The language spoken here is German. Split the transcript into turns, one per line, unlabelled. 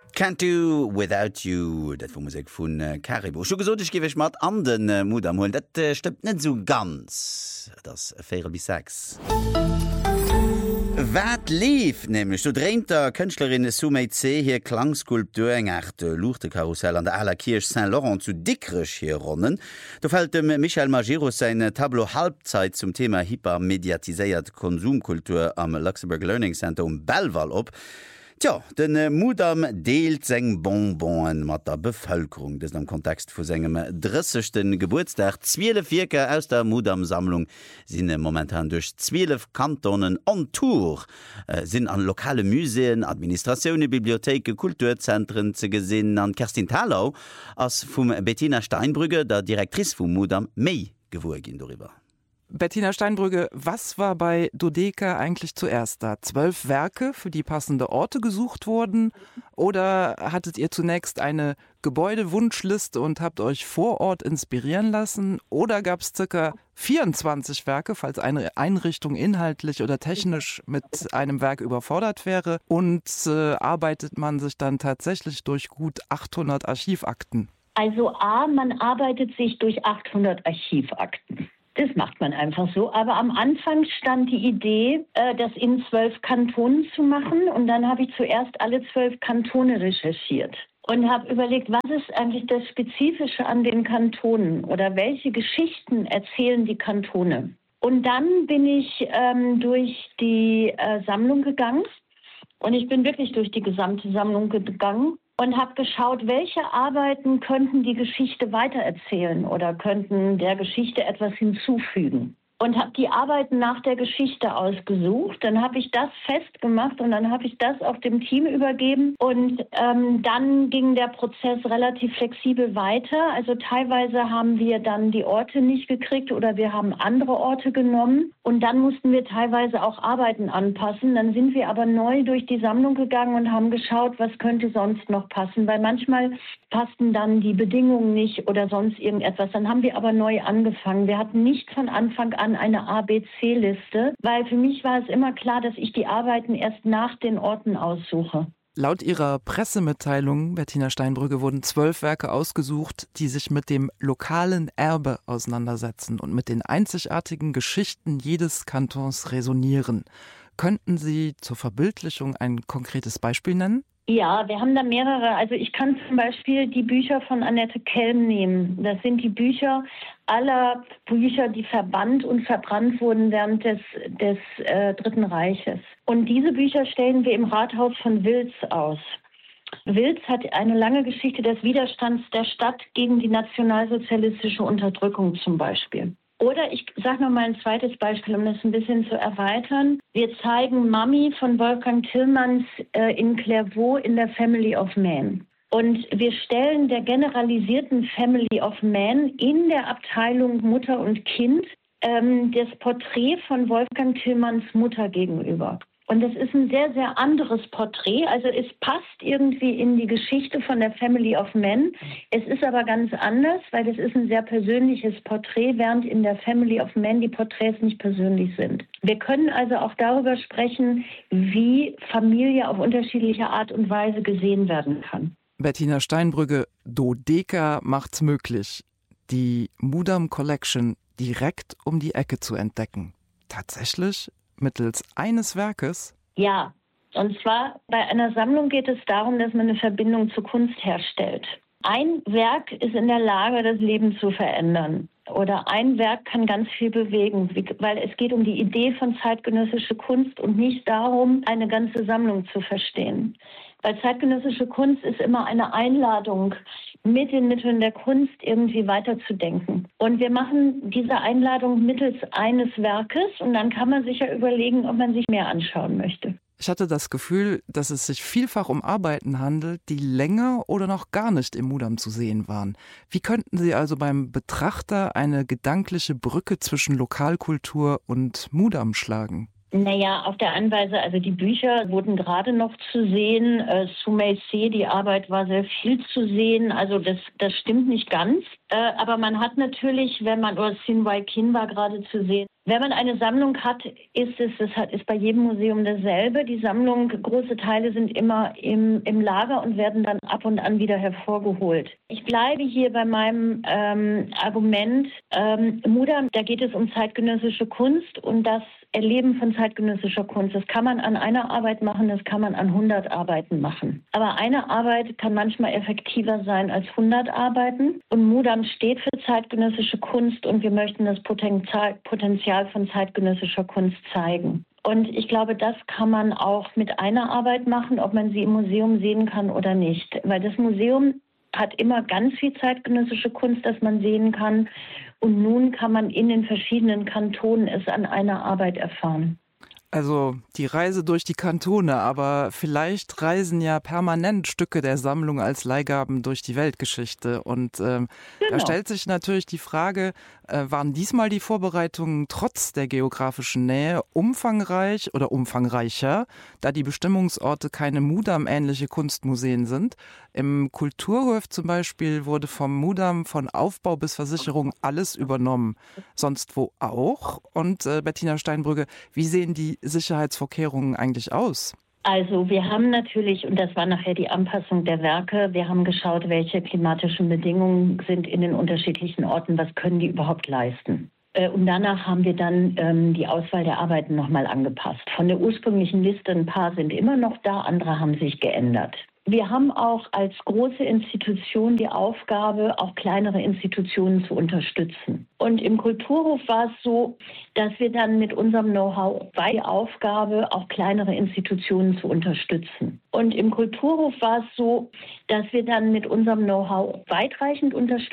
Can't do without you, dat war Musik vun Caribou. Schon gesot, ich gebe mat an den Mut am holen. Dat stimmt net so ganz. Das 4 bis 6. Wat lief nämlich du dreht der Künstlerin Sumei C hier Klangskulptur engerte Luchtekarussell an der Allerkirche Saint-Laurent zu Dickrich hier ronnen. Da fällt dem Michael Magiro sein Tableau Halbzeit zum Thema hypermediatisiert Konsumkultur am Luxembourg Learning Center Belval op. Tja, den Mudam deelt seng Bonbon mat der Bevölkerung. Das am Kontext vu segem 30. Geburtstag. 12 Werke aus der Mudam-Sammlung sind momentan durch 12 Kantonen on Tour, sind an lokale Museen, Administrationen, Bibliotheken, Kulturzentren zu gesehen. An Kerstin Thalau als vom Bettina Steinbrügge, der Direktrice vom Mudam, mei gewurgin darüber.
Bettina Steinbrügge, was war bei Dodeca eigentlich zuerst da? 12 Werke, für die passende Orte gesucht wurden? Oder hattet ihr zunächst eine Gebäudewunschliste und habt euch vor Ort inspirieren lassen? Oder gab es ca. 24 Werke, falls eine Einrichtung inhaltlich oder technisch mit einem Werk überfordert wäre? Und arbeitet man sich dann tatsächlich durch gut 800 Archivakten?
Also man arbeitet sich durch 800 Archivakten. Das macht man einfach so. Aber am Anfang stand die Idee, das in 12 Kantonen zu machen. Und dann habe ich zuerst alle 12 Kantone recherchiert und habe überlegt, was ist eigentlich das Spezifische an den Kantonen oder welche Geschichten erzählen die Kantone. Und dann bin ich durch die Sammlung gegangen. Und ich bin wirklich durch die gesamte Sammlung gegangen und habe geschaut, welche Arbeiten könnten die Geschichte weitererzählen oder könnten der Geschichte etwas hinzufügen. Und habe die Arbeiten nach der Geschichte ausgesucht. Dann habe ich das festgemacht und dann habe ich das auch dem Team übergeben. Und dann ging der Prozess relativ flexibel weiter. Also teilweise haben wir dann die Orte nicht gekriegt oder wir haben andere Orte genommen. Und dann mussten wir teilweise auch Arbeiten anpassen. Dann sind wir aber neu durch die Sammlung gegangen und haben geschaut, was könnte sonst noch passen. Weil manchmal passten dann die Bedingungen nicht oder sonst irgendetwas. Dann haben wir aber neu angefangen. Wir hatten nicht von Anfang an eine ABC-Liste, weil für mich war es immer klar, dass ich die Arbeiten erst nach den Orten aussuche.
Laut ihrer Pressemitteilung, Bettina Steinbrügge, wurden 12 Werke ausgesucht, die sich mit dem lokalen Erbe auseinandersetzen und mit den einzigartigen Geschichten jedes Kantons resonieren. Könnten Sie zur Verbildlichung ein konkretes Beispiel nennen?
Ja, wir haben da mehrere. Also ich kann zum Beispiel die Bücher von Annette Kelm nehmen. Das sind die Bücher aller Bücher, die verbannt und verbrannt wurden während des Dritten Reiches. Und diese Bücher stellen wir im Rathaus von Wils aus. Wils hat eine lange Geschichte des Widerstands der Stadt gegen die nationalsozialistische Unterdrückung zum Beispiel. Oder ich sage noch mal ein zweites Beispiel, um das ein bisschen zu erweitern. Wir zeigen Mami von Wolfgang Tillmanns in Clairvaux in der Family of Man. Und wir stellen der generalisierten Family of Man in der Abteilung Mutter und Kind das Porträt von Wolfgang Tillmanns Mutter gegenüber. Und das ist ein sehr, sehr anderes Porträt. Also es passt irgendwie in die Geschichte von der Family of Men. Es ist aber ganz anders, weil es ist ein sehr persönliches Porträt, während in der Family of Men die Porträts nicht persönlich sind. Wir können also auch darüber sprechen, wie Familie auf unterschiedliche Art und Weise gesehen werden kann.
Bettina Steinbrügge, Dodeca macht's möglich, die Mudam Collection direkt um die Ecke zu entdecken. Tatsächlich? Mittels eines Werkes?
Ja, und zwar bei einer Sammlung geht es darum, dass man eine Verbindung zur Kunst herstellt. Ein Werk ist in der Lage, das Leben zu verändern. Oder ein Werk kann ganz viel bewegen, weil es geht um die Idee von zeitgenössischer Kunst und nicht darum, eine ganze Sammlung zu verstehen. Weil zeitgenössische Kunst ist immer eine Einladung, mit den Mitteln der Kunst irgendwie weiterzudenken. Und wir machen diese Einladung mittels eines Werkes und dann kann man sich ja überlegen, ob man sich mehr anschauen möchte.
Ich hatte das Gefühl, dass es sich vielfach um Arbeiten handelt, die länger oder noch gar nicht im Mudam zu sehen waren. Wie könnten Sie also beim Betrachter eine gedankliche Brücke zwischen Lokalkultur und Mudam schlagen?
Naja, auf der einen Weise, also die Bücher wurden gerade noch zu sehen. Sumei C, die Arbeit war sehr viel zu sehen. Also das stimmt nicht ganz. Aber man hat natürlich, wenn man, oder Sin Wai Kin war gerade zu sehen, Wenn man eine Sammlung hat, ist bei jedem Museum dasselbe. Die Sammlung, große Teile sind immer im Lager und werden dann ab und an wieder hervorgeholt. Ich bleibe hier bei meinem Argument, Mudam, da geht es um zeitgenössische Kunst und das Erleben von zeitgenössischer Kunst. Das kann man an einer Arbeit machen, das kann man an 100 Arbeiten machen. Aber eine Arbeit kann manchmal effektiver sein als 100 Arbeiten. Und Mudam steht für zeitgenössische Kunst und wir möchten das Potenzial von zeitgenössischer Kunst zeigen. Und ich glaube, das kann man auch mit einer Arbeit machen, ob man sie im Museum sehen kann oder nicht. Weil das Museum hat immer ganz viel zeitgenössische Kunst, das man sehen kann. Und nun kann man in den verschiedenen Kantonen es an einer Arbeit erfahren.
Also die Reise durch die Kantone, aber vielleicht reisen ja permanent Stücke der Sammlung als Leihgaben durch die Weltgeschichte. Und da stellt sich natürlich die Frage, waren diesmal die Vorbereitungen trotz der geografischen Nähe umfangreich oder umfangreicher, da die Bestimmungsorte keine Mudam-ähnliche Kunstmuseen sind? Im Kulturhof zum Beispiel wurde vom Mudam von Aufbau bis Versicherung alles übernommen. Sonst wo auch? Und Bettina Steinbrügge, wie sehen die Sicherheitsvorkehrungen eigentlich aus?
Also wir haben natürlich, und das war nachher die Anpassung der Werke, wir haben geschaut, welche klimatischen Bedingungen sind in den unterschiedlichen Orten, was können die überhaupt leisten. Und danach haben wir dann die Auswahl der Arbeiten nochmal angepasst. Von der ursprünglichen Liste ein paar sind immer noch da, andere haben sich geändert. Wir haben auch als große Institution die Aufgabe, auch kleinere Institutionen zu unterstützen. Und im Kulturhof war es so, dass wir dann mit unserem Know-how bei der Aufgabe, auch kleinere Institutionen zu unterstützen. Und im Kulturhof war es so, dass wir dann mit unserem Know-how weitreichend unterstützen.